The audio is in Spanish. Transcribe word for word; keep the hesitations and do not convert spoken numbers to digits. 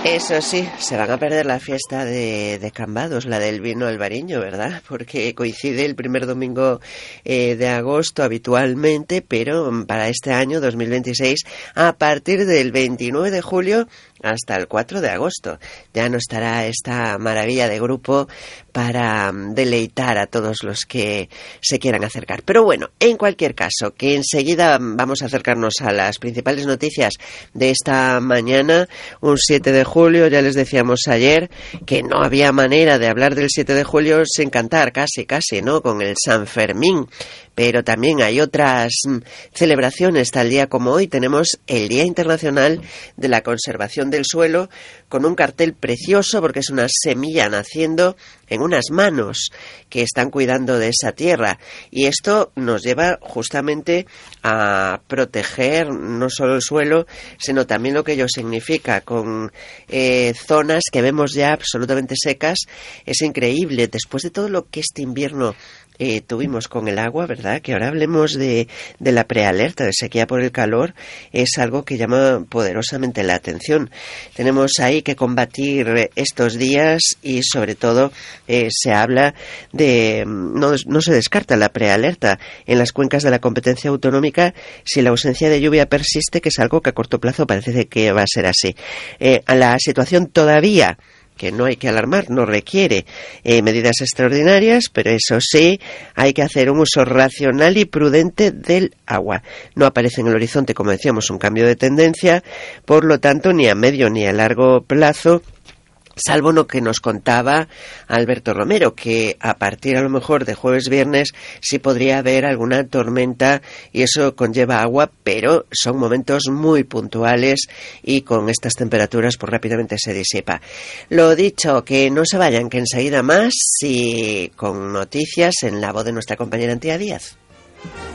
Eso sí, se van a perder la fiesta de, de Cambados, la del vino albariño, ¿verdad? Porque coincide el primer domingo eh, de agosto habitualmente, pero para este año dos mil veintiséis, a partir del veintinueve de julio hasta el cuatro de agosto. Ya no estará esta maravilla de grupo para deleitar a todos los que se quieran acercar. Pero bueno, en cualquier caso, que enseguida vamos a acercarnos a las principales noticias de esta mañana, un siete de julio, ya les decíamos ayer que no había manera de hablar del siete de julio sin cantar, casi, casi, ¿no?, con el San Fermín. Pero también hay otras celebraciones, tal día como hoy tenemos el Día Internacional de la Conservación del Suelo, con un cartel precioso porque es una semilla naciendo en unas manos que están cuidando de esa tierra, y esto nos lleva justamente a proteger no solo el suelo, sino también lo que ello significa, con eh, zonas que vemos ya absolutamente secas. Es increíble, después de todo lo que este invierno Eh, tuvimos con el agua, ¿verdad? Que ahora hablemos de, de la prealerta de sequía por el calor, es algo que llama poderosamente la atención. Tenemos ahí que combatir estos días y sobre todo eh, se habla de, no, no se descarta la prealerta en las cuencas de la competencia autonómica si la ausencia de lluvia persiste, que es algo que a corto plazo parece que va a ser así. Eh, la situación todavía, que no hay que alarmar, no requiere eh, medidas extraordinarias, pero eso sí, hay que hacer un uso racional y prudente del agua. No aparece en el horizonte, como decíamos, un cambio de tendencia, por lo tanto, ni a medio ni a largo plazo, salvo lo que nos contaba Alberto Romero, que a partir a lo mejor de jueves-viernes sí podría haber alguna tormenta y eso conlleva agua, pero son momentos muy puntuales y con estas temperaturas pues rápidamente se disipa. Lo dicho, que no se vayan, que enseguida más y con noticias en la voz de nuestra compañera Antía Díaz.